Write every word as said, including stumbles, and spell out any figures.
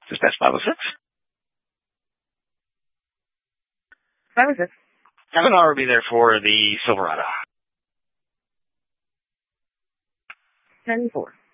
Dispatch five oh six. five oh six. Have an hour be there for the Silverado. ten four.